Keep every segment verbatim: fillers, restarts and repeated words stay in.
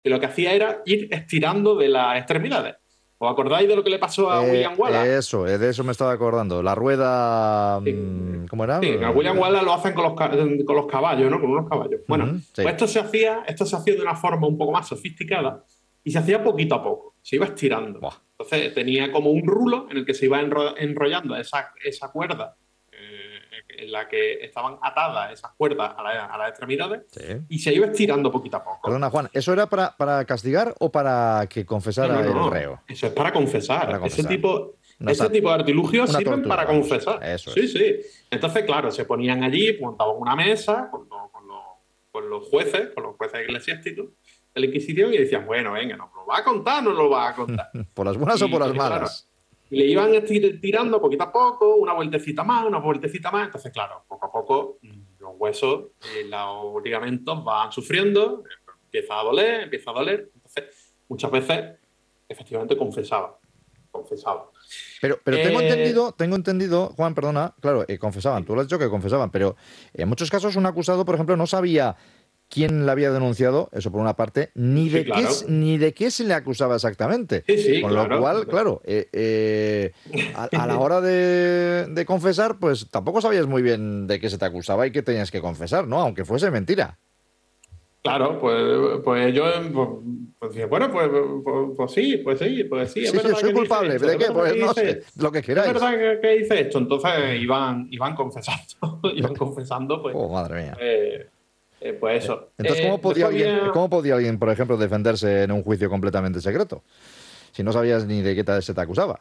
y lo que hacía era ir estirando de las extremidades. ¿Os acordáis de lo que le pasó a Eh, William Wallace? eso, eh, de eso me estaba acordando. La rueda, Sí, mm, ¿cómo era? sí, a William Wallace lo hacen con los, con los caballos, ¿no? Con unos caballos. Bueno, Ujú, sí. pues esto se hacía, esto se hacía de una forma un poco más sofisticada y se hacía poquito a poco, se iba estirando. Buah. Entonces tenía como un rulo en el que se iba enro enrollando esa, esa cuerda eh, en la que estaban atadas esas cuerdas a, la, a las extremidades Sí. y se iba estirando poquito a poco. Perdona, Juan, ¿eso era para, para castigar o para que No, no, confesara el no. reo? Eso es para Para confesar. Ese confesar. tipo, Una, ese sa- tipo de artilugios una sirven tortura, para vamos. confesar. Eso Sí, es. sí. Entonces, claro, se ponían allí, montaban una mesa con, lo- con lo- con los jueces, con los jueces eclesiásticos de la Inquisición y decían, bueno, venga, ¿nos lo va a contar? ¿No lo va a contar? ¿Por las buenas o por Y, las y claro, malas? le iban estir- tirando poquito a poco, una vueltecita más, una vueltecita más. Entonces, claro, poco a poco mm, los huesos y los ligamentos van sufriendo, empieza a doler, empieza a doler. Entonces, muchas veces, efectivamente, confesaba. Confesaba. Pero, pero tengo Eh, entendido, tengo entendido, Juan, perdona, claro, eh, confesaban, tú lo has dicho que confesaban, pero en muchos casos un acusado, por ejemplo, no sabía quién le había denunciado, eso por una parte, ni sí, de qué, claro. s- ni de qué se le acusaba exactamente. Sí, sí, Con lo claro. cual, claro, eh, eh, a, a la hora de, de confesar, pues tampoco sabías muy bien de qué se te acusaba y qué tenías que confesar, ¿no? Aunque fuese mentira. Claro, pues, pues yo pues, pues decía, bueno, pues, pues, pues sí, pues sí, pues sí, es Sí, sí, verdad soy que dice culpable. esto, ¿De es qué? verdad Pues que no dice sé, esto, lo que es queráis. verdad que, que dice esto. Entonces iban, iban confesando, iban confesando, pues, Oh, madre mía. eh, eh, pues Eh, eso. Entonces, ¿cómo Eh, podía después alguien, había, cómo podía alguien, por ejemplo, defenderse en un juicio completamente secreto? Si no sabías ni de qué te- se te acusaba.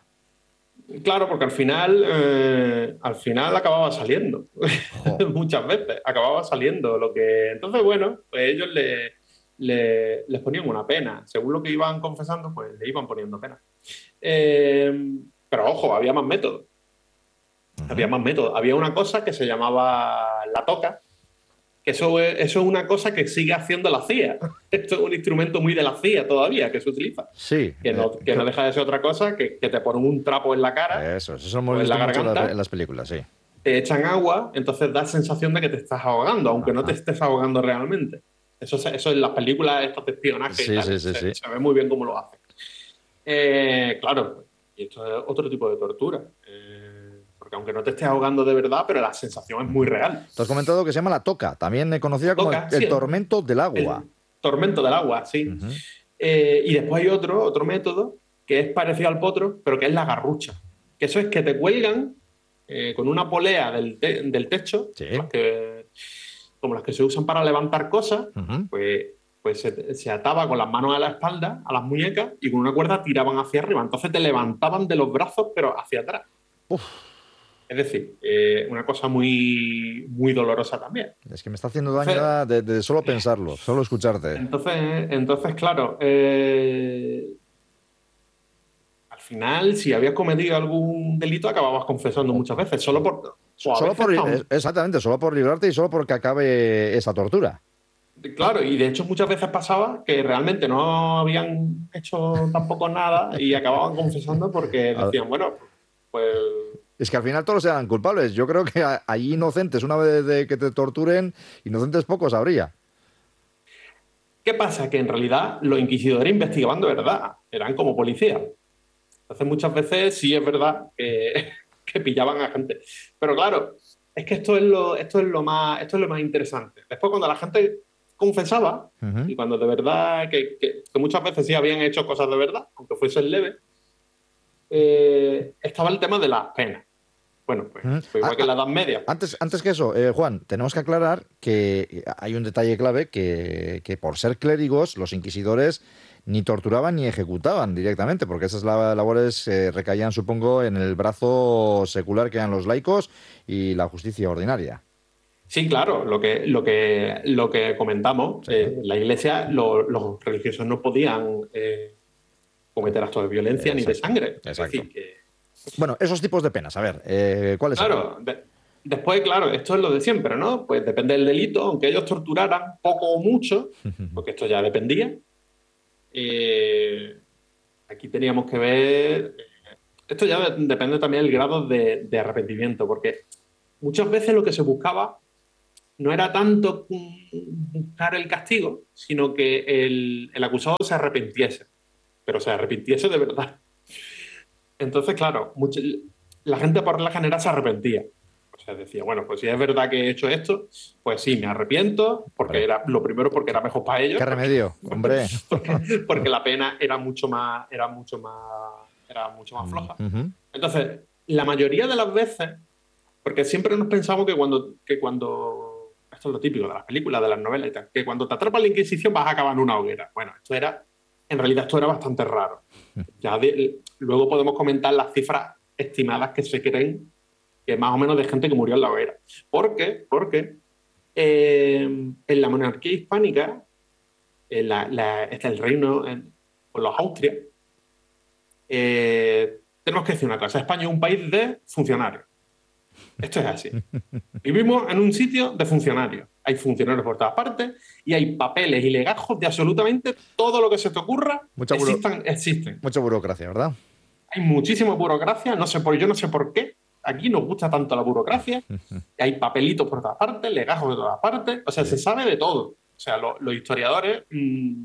claro, porque al final, eh, al final acababa saliendo, Jo. muchas veces acababa saliendo lo que, entonces bueno, pues ellos le, le- les ponían una pena, según lo que iban confesando, pues le iban poniendo pena. Eh, pero ojo, había más métodos. Había Ujú. más métodos. Había una cosa que se llamaba la toca, que eso es, eso es una cosa que sigue haciendo la C I A. Esto es un instrumento muy de la C I A todavía que se utiliza. Sí, Que eh, no, que no cl- deja de ser otra cosa que, que te ponen un trapo en la cara eso, eso lo hemos o en visto la mucho en las, en garganta, las películas, sí. te echan agua, entonces da sensación de que te estás ahogando, aunque no te Ajá. estés ahogando realmente. Eso, se- eso en las películas estas de espionaje y Sí, sí, tal, sí, se, sí. se ve muy bien cómo lo hacen. Eh, claro, y esto es otro tipo de tortura. Eh, porque aunque no te estés ahogando de verdad, pero la sensación es muy Ujú. real. Tú has comentado que se llama la toca, también eh, conocida como el, Toca, el sí, tormento del agua. el tormento del agua, sí. Ujú. Eh, y después hay otro, otro método que es parecido al potro, pero que es la garrucha. Que eso es que te cuelgan eh, con una polea del, te del techo, Sí. las que, como las que se usan para levantar cosas, Ujú. pues, pues se, se ataba con las manos a la espalda, a las muñecas, y con una cuerda tiraban hacia arriba. Entonces te levantaban de los brazos, pero hacia atrás. Uf, Es decir, eh, una cosa muy, muy dolorosa también. es que me está haciendo daño Entonces, ya de, de solo pensarlo, solo escucharte. entonces, entonces claro, eh, al final, si habías cometido algún delito, acababas confesando O- muchas veces, solo por, so- o a solo por, veces es- tan, exactamente, solo por librarte y solo porque acabe esa tortura. claro, y de hecho muchas veces pasaba que realmente no habían hecho tampoco nada y acababan confesando porque Al- decían, bueno, pues, Es que al final todos eran culpables. Yo creo que a- allí inocentes, una vez de que te torturen, inocentes pocos habría. ¿qué pasa? Que en realidad los inquisidores investigaban de verdad, eran como policías. Entonces muchas veces sí es verdad que, que pillaban a gente. Pero claro, es que esto es lo, esto es lo más, esto es lo más interesante. Después cuando la gente confesaba, Ujú. y cuando de verdad, que, que- que muchas veces sí habían hecho cosas de verdad, aunque fuesen leves, eh, estaba el tema de las penas. Bueno, pues, Ujú. pues igual A- que en a- la Edad Media. Antes, antes que eso, eh, Juan, tenemos que aclarar que hay un detalle clave que, que por ser clérigos, los inquisidores ni torturaban ni ejecutaban directamente, porque esas la- labores eh, recaían, supongo, en el brazo secular que eran los laicos y la justicia ordinaria. Sí, claro, lo que, lo que, lo que comentamos, Sí, eh, la Iglesia, lo- los religiosos no podían eh, cometer actos de violencia ni de exacto, sangre. Es exacto. decir, que Bueno, esos tipos de penas, a ver, eh, ¿cuáles eran? claro, de- después, claro, esto es lo de siempre, ¿no? Pues depende del delito, aunque ellos torturaran poco o mucho, porque esto ya dependía. eh, aquí teníamos que ver. Esto ya de- depende también del grado de, de arrepentimiento, porque muchas veces lo que se buscaba no era tanto buscar el castigo, sino que el, el acusado se arrepintiese, pero se arrepintiese de verdad. Entonces, claro, mucho, la gente por la general se arrepentía. O sea, decía, bueno, pues si es verdad que he hecho esto, pues sí, me arrepiento, porque Hombre. era lo primero porque era mejor para ellos. ¿Qué remedio, porque, hombre? Porque, porque la pena era mucho más, era mucho más, era mucho más floja. Uh-huh. Entonces, la mayoría de las veces, porque siempre nos pensamos que cuando, que cuando, esto es lo típico de las películas, de las novelas y tal, que cuando te atrapa la Inquisición vas a acabar en una hoguera. Bueno, esto era, en realidad esto era bastante raro. Ya de, luego podemos comentar las cifras estimadas que se creen que más o menos de gente que murió en la hoguera. ¿Por qué? Porque eh, en la monarquía hispánica, en la, la, este, el reino, en, con los Austrias, eh, tenemos que decir una cosa, España es un país de funcionarios. Esto es así. Vivimos en un sitio de funcionarios. Hay funcionarios por todas partes y hay papeles y legajos de absolutamente todo lo que se te ocurra. Mucha existan, existen. Mucha burocracia, ¿verdad? Hay muchísima burocracia, no sé por, yo no sé por qué. Aquí nos gusta tanto la burocracia. Hay papelitos por todas partes, legajos de todas partes. O sea, se sabe de todo. O sea, lo, los historiadores mmm,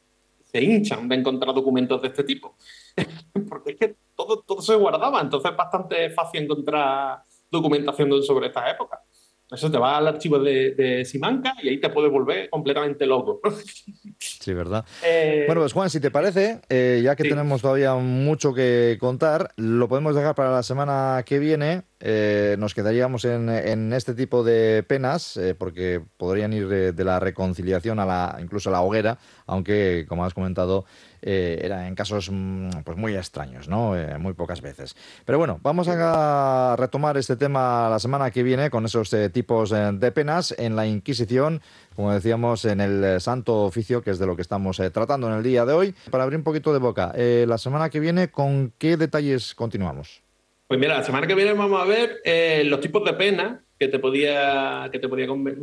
se hinchan de encontrar documentos de este tipo. Porque es que todo, todo se guardaba. Entonces es bastante fácil encontrar documentación sobre estas épocas. Eso te va al archivo de, de Simancas y ahí te puedes volver completamente loco. Sí, ¿verdad? Eh, bueno, pues Juan, si te parece, eh, ya que sí. tenemos todavía mucho que contar, lo podemos dejar para la semana que viene. Eh, nos quedaríamos en, en este tipo de penas, eh, porque podrían ir de, de la reconciliación a la, incluso a la hoguera, aunque, como has comentado, eh, era en casos pues muy extraños, ¿no? Eh, muy pocas veces. Pero bueno, vamos a retomar este tema la semana que viene con esos eh, tipos eh, de penas en la Inquisición, como decíamos, en el eh, Santo Oficio, que es de lo que estamos eh, tratando en el día de hoy. Para abrir un poquito de boca, eh, la semana que viene, ¿con qué detalles continuamos? Pues mira, la semana que viene vamos a ver eh, los tipos de penas que te podía, que te podía,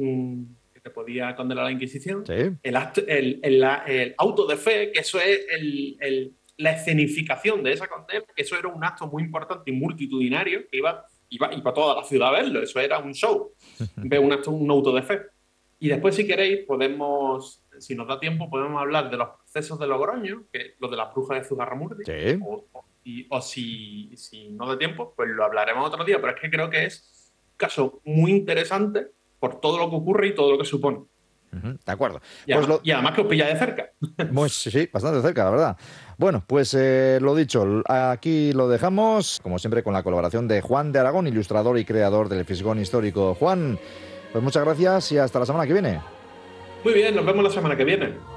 que te podía condenar la Inquisición. Sí. El, acto, el, el, el auto de fe, que eso es el, el, la escenificación de esa condena, que eso era un acto muy importante y multitudinario, que iba, iba, iba toda la ciudad a verlo, eso era un show, ver un acto, un auto de fe. Y después, si queréis, podemos, si nos da tiempo, podemos hablar de los procesos de Logroño, que lo de las brujas de Zugarramurdi, sí. o, o Y, o si, si no da tiempo, pues lo hablaremos otro día. Pero es que creo que es un caso muy interesante por todo lo que ocurre y todo lo que supone. Uh-huh, de acuerdo. Y, pues además, lo... y además que os pilla de cerca. Pues sí, sí, bastante cerca, la verdad. Bueno, pues eh, lo dicho, aquí lo dejamos, como siempre, con la colaboración de Juan de Aragón, ilustrador y creador del Fisgón Histórico. Juan, pues muchas gracias y hasta la semana que viene. Muy bien, nos vemos la semana que viene.